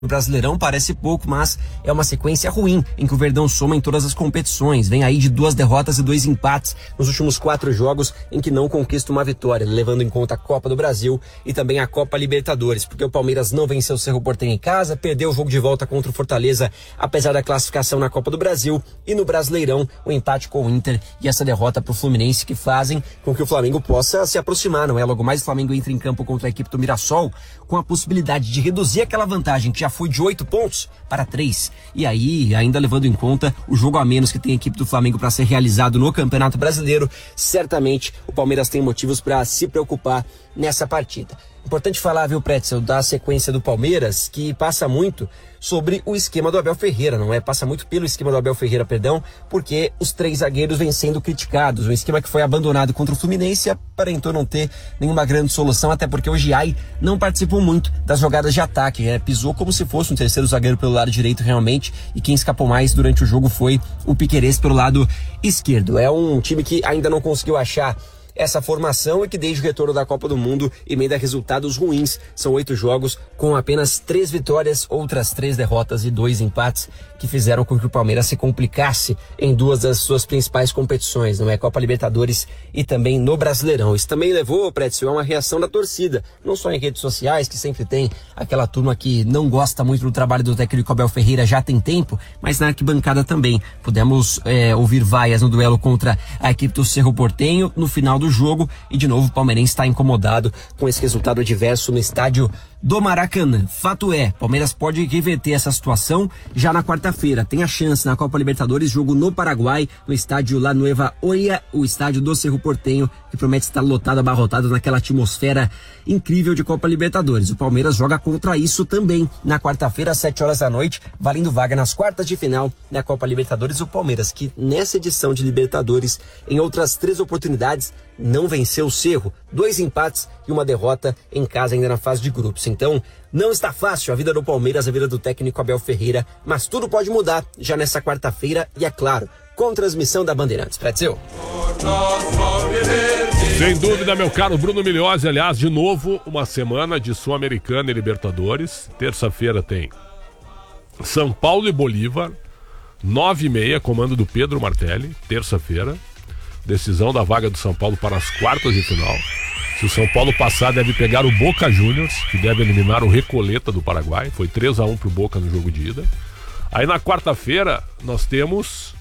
No Brasileirão parece pouco, mas é uma sequência ruim em que o Verdão soma em todas as competições. Vem aí de 2 derrotas e 2 empates nos últimos 4 jogos em que não conquista uma vitória, levando em conta a Copa do Brasil e também a Copa Libertadores, porque o Palmeiras não venceu o Cerro Porteño em casa, perdeu o jogo de volta contra o Fortaleza, apesar da classificação na Copa do Brasil, e no Brasileirão o empate com o Inter e essa derrota para o Fluminense que fazem com que o Flamengo possa se aproximar, não é? Logo mais o Flamengo entra em campo contra a equipe do Mirassol com a possibilidade de reduzir aquela vantagem que já foi de 8 pontos para 3. E aí, ainda levando em conta o jogo a menos que tem a equipe do Flamengo para ser realizado no Campeonato Brasileiro, certamente o Palmeiras tem motivos para se preocupar nessa partida. Importante falar, viu, Pretzel, da sequência do Palmeiras, que passa muito sobre o esquema do Abel Ferreira, não é? Passa muito pelo esquema do Abel Ferreira, porque os 3 zagueiros vêm sendo criticados. Um esquema que foi abandonado contra o Fluminense e aparentou não ter nenhuma grande solução, até porque o Giai não participou muito das jogadas de ataque, né? Pisou como se fosse um terceiro zagueiro pelo lado direito realmente, e quem escapou mais durante o jogo foi o Piquerez pelo lado esquerdo. É um time que ainda não conseguiu achar essa formação e que desde o retorno da Copa do Mundo emenda resultados ruins. São 8 jogos com apenas 3 vitórias, outras 3 derrotas e 2 empates, que fizeram com que o Palmeiras se complicasse em 2 das suas principais competições, não é? Copa Libertadores e também no Brasileirão. Isso também levou, Pretzel, a uma reação da torcida, não só em redes sociais, que sempre tem aquela turma que não gosta muito do trabalho do técnico Abel Ferreira já tem tempo, mas na arquibancada também. Pudemos ouvir vaias no duelo contra a equipe do Cerro Porteño no final do jogo, e de novo o palmeirense está incomodado com esse resultado adverso no estádio do Maracanã. Fato é, Palmeiras pode reverter essa situação já na quarta-feira. Tem a chance na Copa Libertadores, jogo no Paraguai, no estádio La Nueva Oia, o estádio do Cerro Porteño, que promete estar lotado, abarrotado naquela atmosfera incrível de Copa Libertadores. O Palmeiras joga contra isso também na quarta-feira, às 7 horas da noite, valendo vaga nas quartas de final da Copa Libertadores. O Palmeiras, que nessa edição de Libertadores, em outras 3 oportunidades, não venceu o Cerro. 2 empates e uma derrota em casa ainda na fase de grupos. Então, não está fácil a vida do Palmeiras, a vida do técnico Abel Ferreira, mas tudo pode mudar já nessa quarta-feira e, é claro, com transmissão da Bandeirantes. Pretzel. Sem dúvida, meu caro Bruno Milhozzi. Aliás, de novo, uma semana de Sul-Americana e Libertadores. Terça-feira tem São Paulo e Bolívar, 9h30, comando do Pedro Martelli, terça-feira. Decisão da vaga do São Paulo para as quartas de final. Se o São Paulo passar, deve pegar o Boca Juniors, que deve eliminar o Recoleta do Paraguai. Foi 3-1 pro Boca no jogo de ida. Aí na quarta-feira nós temos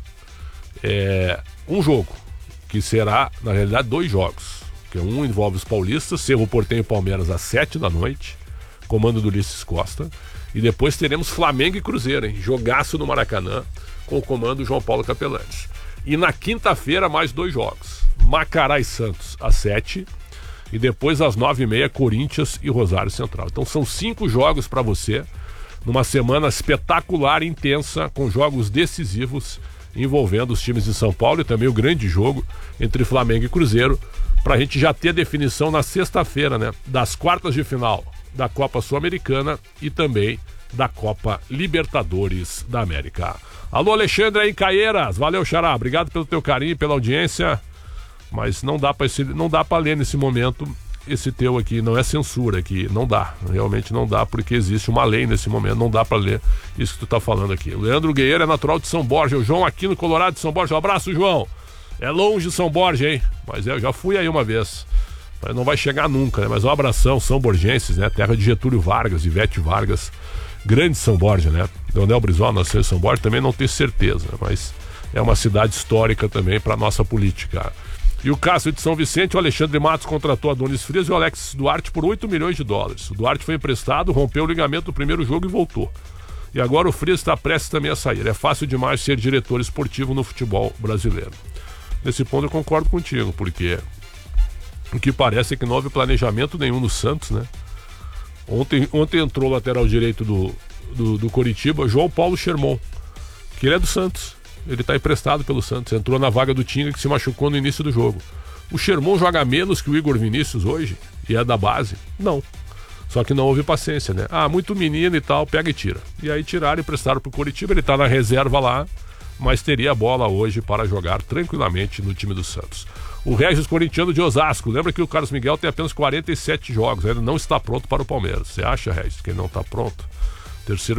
um jogo, que será, na realidade, 2 jogos. Que um envolve os paulistas, Cerro Porteño e Palmeiras às 7 da noite, comando do Ulisses Costa. E depois teremos Flamengo e Cruzeiro, hein? Jogaço no Maracanã, com o comando João Paulo Capelletti. E na quinta-feira, mais 2 jogos. Macará e Santos, às 7. E depois, às 9h30, Corinthians e Rosário Central. Então, são 5 jogos para você, numa semana espetacular e intensa, com jogos decisivos, envolvendo os times de São Paulo e também o grande jogo entre Flamengo e Cruzeiro, para a gente já ter definição na sexta-feira, né? Das quartas de final da Copa Sul-Americana e também da Copa Libertadores da América. Alô, Alexandre aí, Caieiras. Valeu, Xará. Obrigado pelo teu carinho, pela audiência. Mas não dá para ler nesse momento esse teu aqui. Não é censura aqui. Não dá. Realmente não dá, porque existe uma lei nesse momento. Não dá para ler isso que tu tá falando aqui. O Leandro Guerreiro é natural de São Borja. O João aqui no Colorado de São Borja. Um abraço, João. É longe de São Borja, hein? Mas eu já fui aí uma vez. Mas não vai chegar nunca, né? Mas um abração, São Borgenses, né? Terra de Getúlio Vargas, Ivete Vargas. Grande São Borja, né? Leonel Brizola nasceu em São Borja, também não tenho certeza, mas é uma cidade histórica também para nossa política. E o caso de São Vicente, o Alexandre Matos contratou Adonis Frias e o Alex Duarte por $8 milhões. O Duarte foi emprestado, rompeu o ligamento no primeiro jogo e voltou. E agora o Frias está prestes também a sair. É fácil demais ser diretor esportivo no futebol brasileiro. Nesse ponto eu concordo contigo, porque o que parece é que não houve planejamento nenhum no Santos, né? Ontem entrou o lateral direito do Coritiba, João Paulo Sherman, que ele é do Santos. Ele está emprestado pelo Santos. Entrou na vaga do Tinga, que se machucou no início do jogo. O Sherman joga menos que o Igor Vinícius hoje, e é da base? Não. Só que não houve paciência, né? Muito menino e tal, pega e tira. E aí tiraram e emprestaram pro Coritiba. Ele está na reserva lá, mas teria a bola hoje para jogar tranquilamente no time do Santos. O Regis corintiano de Osasco. Lembra que o Carlos Miguel tem apenas 47 jogos. Ainda não está pronto para o Palmeiras. Você acha, Regis, que ele não está pronto? Terceiro